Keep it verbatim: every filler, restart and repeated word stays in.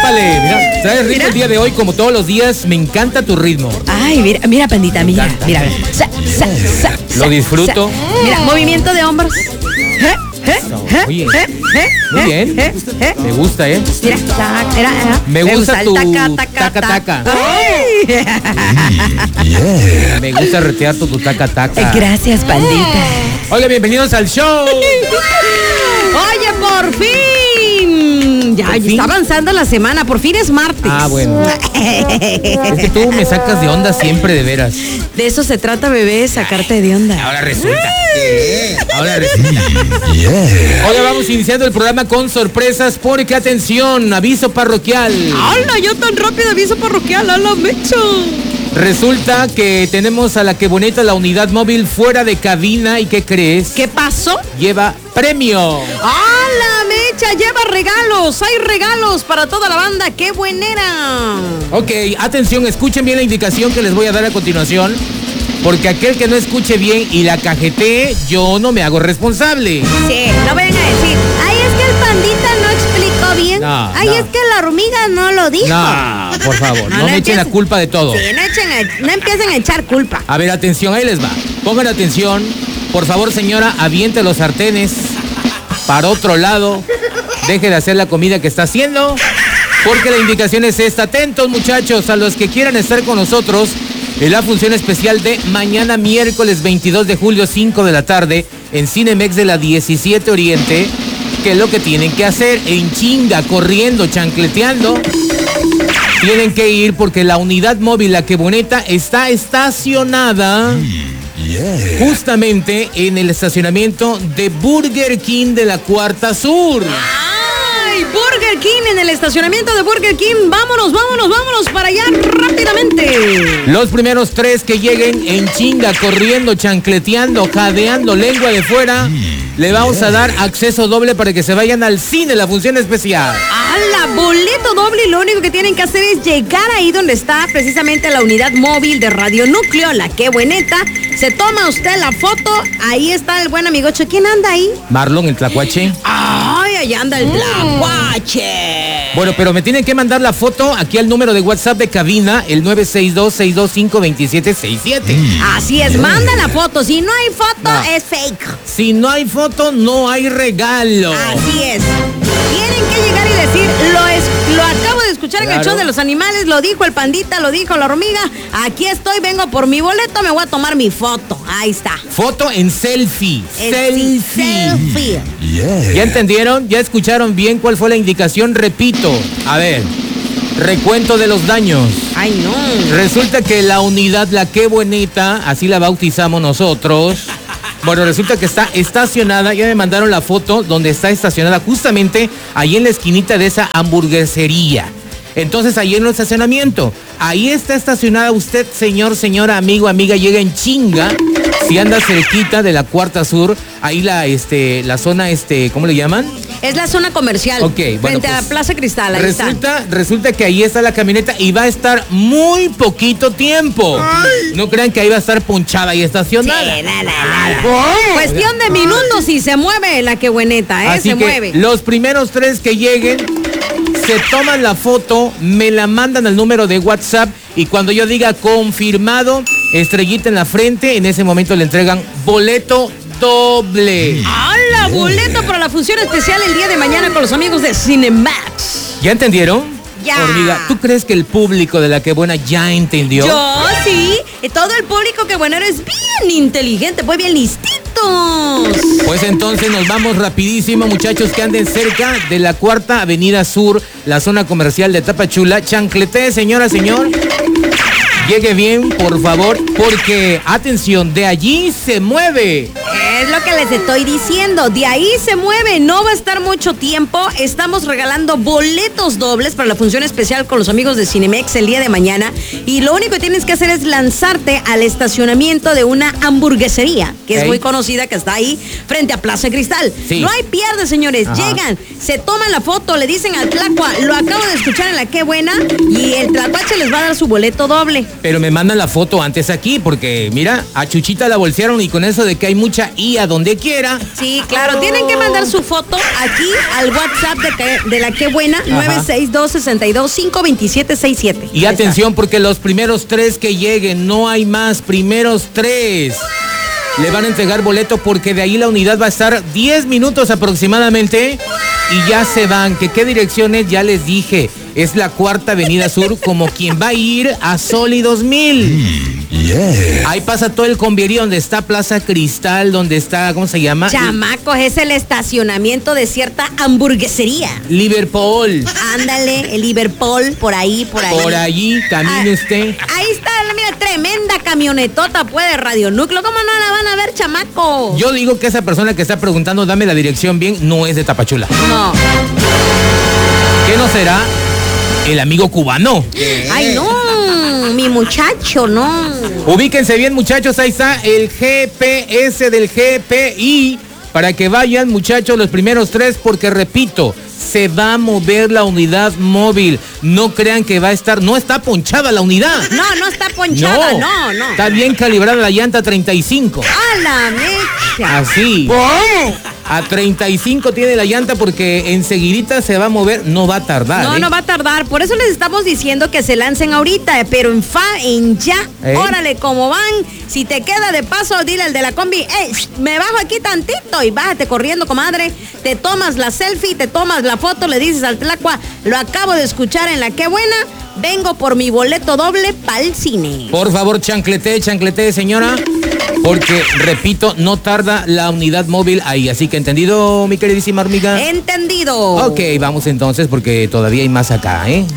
épale, mira, traes ritmo el día de hoy como todos los días. Me encanta tu ritmo. Ay, mira, mira, pandita, mira, mira. Sa, sa, sa, Lo disfruto. Sa. Mira, movimiento de hombros. ¿Eh? ¿Eh? ¿Eh? Oye, ¿Eh? ¿Eh? muy bien. ¿Eh? ¿Eh? Me gusta, ¿eh? Mira, tac, era, era. Me gusta el tu taca, taca, taca, taca. Ay. Me gusta retear tu, tu taca taca. Gracias, pandita. Oiga, bienvenidos al show. Oye, por fin. Ya, ¿Por ya fin? está avanzando la semana. Por fin es martes. Ah, bueno. Es que tú me sacas de onda siempre, de veras. De eso se trata, bebé, sacarte de onda. Ahora resulta. Ahora resulta. Hoy vamos iniciando el programa con sorpresas porque, atención, aviso parroquial. ¡Hala! Yo tan rápido aviso parroquial, ¡hala, mecho! Resulta que tenemos a la que bonita la unidad móvil fuera de cabina. ¿Y qué crees? ¿Qué pasó? Lleva premio. ¡Hala, mecha! Lleva regalos. Hay regalos para toda la banda. ¡Qué buenera! Ok, atención, escuchen bien la indicación que les voy a dar a continuación. Porque aquel que no escuche bien y la cajetee, yo no me hago responsable. Sí, no vengan a decir, ay, es que el pandita no explicó bien. No, ay, no. es que la hormiga no lo dijo. No, por favor, no, No, no me echen la empiecen- culpa de todo. Sí, no, echen a- no empiecen a echar culpa. A ver, atención, ahí les va. Pongan atención. Por favor, señora, aviente los sartenes para otro lado. Deje de hacer la comida que está haciendo. Porque la indicación es esta. Atentos, muchachos, a los que quieran estar con nosotros en la función especial de mañana miércoles veintidós de julio, cinco de la tarde, en Cinemex de la diecisiete Oriente. ¿Qué es lo que tienen que hacer? En chinga, corriendo, chancleteando. Tienen que ir porque la unidad móvil, la que bonita, está estacionada justamente en el estacionamiento de Burger King de la Cuarta Sur. ¡Ay, Burger King en el estacionamiento de Burger King! ¡Vámonos, vámonos, vámonos para allá rápidamente! Los primeros tres que lleguen en chinga, corriendo, chancleteando, jadeando, lengua de fuera, le vamos a dar acceso doble para que se vayan al cine, la función especial. ¡Hala! Boleto doble, y lo único que tienen que hacer es llegar ahí donde está precisamente la unidad móvil de Radio Núcleo, la que bueneta. Se toma usted la foto, ahí está el buen amigocho. ¿Quién anda ahí? Marlon, el tlacuache. ¡Ay, allá anda el tlacuache! Bueno, pero me tienen que mandar la foto aquí al número de WhatsApp de cabina, el nueve seis dos, seis dos cinco, dos siete seis siete. Así es, manda la foto. Si no hay foto, No. es fake. Si no hay foto, no hay regalo. Así es. Tienen que llegar y decir, lo, es, lo acabo de escuchar en el Claro. show de los animales, lo dijo el pandita, lo dijo la hormiga. Aquí estoy, vengo por mi boleto, me voy a tomar mi foto. Ahí está. Foto en selfie. Es- selfie. Selfie. ¿Ya entendieron? ¿Ya escucharon bien cuál fue la indicación? Repito. A ver. Recuento de los daños. Ay, no. Resulta que la unidad, la que bonita, así la bautizamos nosotros. Bueno, resulta que está estacionada, ya me mandaron la foto donde está estacionada justamente ahí en la esquinita de esa hamburguesería. Entonces, ahí en el estacionamiento, ahí está estacionada usted, señor, señora, amigo, amiga, llega en chinga. Si anda cerquita de la Cuarta Sur, ahí la, este, la zona, este, ¿cómo le llaman? Es la zona comercial. Ok, bueno, frente a pues, Plaza Cristal, ahí está. Resulta, resulta que ahí está la camioneta y va a estar muy poquito tiempo. No crean que ahí va a estar ponchada y estacionada. Sí, nada, nada. Cuestión de minutos y se mueve la que bueneta, ¿eh? Así se que mueve. los primeros tres que lleguen, se toman la foto, me la mandan al número de WhatsApp y cuando yo diga confirmado, estrellita en la frente, en ese momento le entregan boleto doble. ¡Hala! Boleto para la función especial el día de mañana con los amigos de Cinemax. ¿Ya entendieron? Ya. Hormiga, ¿tú crees que el público de La Que Buena ya entendió? Yo sí. Y todo el público que bueno es bien inteligente, pues bien listitos. Pues entonces nos vamos rapidísimo, muchachos que anden cerca de la Cuarta Avenida Sur, la zona comercial de Tapachula. Chancletee, señora, señor. Llegue bien, por favor, porque, atención, de allí se mueve. Es lo que les estoy diciendo. De ahí se mueve. No va a estar mucho tiempo. Estamos regalando boletos dobles para la función especial con los amigos de Cinemex el día de mañana. Y lo único que tienes que hacer es lanzarte al estacionamiento de una hamburguesería, que es Ok. muy conocida, que está ahí frente a Plaza Cristal. Sí. No hay pierde, señores. Ajá. Llegan, se toman la foto, le dicen al tlacua, lo acabo de escuchar en La Que Buena, y el tlacuache les va a dar su boleto doble. Pero me mandan la foto antes aquí, porque mira, a Chuchita la bolsearon y con eso de que hay mucha I a donde quiera. Sí, claro, oh. tienen que mandar su foto aquí al WhatsApp de, que, de la que buena, nueve seis dos, seis dos, cinco dos siete seis siete. Y ahí atención, está. Porque los primeros tres que lleguen, no hay más, primeros tres. Le van a entregar boleto porque de ahí la unidad va a estar diez minutos aproximadamente y ya se van. ¿Que qué dirección es? Ya les dije. Es la Cuarta Avenida Sur, como quien va a ir a Soli dos mil. Mm, yeah. Ahí pasa todo el convierí donde está Plaza Cristal, donde está, ¿cómo se llama? Chamacos, es el estacionamiento de cierta hamburguesería. Liverpool. Ándale, el Liverpool, por ahí, por ahí. Por allí, camine ah, usted. Ahí está, mira, tremenda camionetota, puede Radio Núcleo. ¿Cómo no la van a ver, chamaco? Yo digo que esa persona que está preguntando, dame la dirección bien, no es de Tapachula. No. ¿Qué no será? El amigo cubano. ¿Qué? Ay, no, mi muchacho, no. Ubíquense bien, muchachos, ahí está el G P S del G P I. Para que vayan, muchachos, los primeros tres, porque repito, se va a mover la unidad móvil. No crean que va a estar, no está ponchada la unidad. No, no está ponchada, no, no. no. Está bien calibrada la llanta treinta y cinco. ¡A la mecha! Así. ¿Cómo? A treinta y cinco tiene la llanta porque enseguidita se va a mover, no va a tardar. No, ¿eh? no va a tardar. Por eso les estamos diciendo que se lancen ahorita, pero en fa, en ya. ¿Eh? Órale, como van. Si te queda de paso, dile al de la combi, hey, me bajo aquí tantito y bájate corriendo, comadre. Te tomas la selfie, te tomas la foto, le dices al Tlacua, lo acabo de escuchar en la Qué Buena, vengo por mi boleto doble pa'l cine. Por favor, chanclete, chanclete, señora. Porque, repito, no tarda la unidad móvil ahí. Así que, ¿entendido, mi queridísima hormiga? Entendido. Ok, vamos entonces porque todavía hay más acá, ¿eh?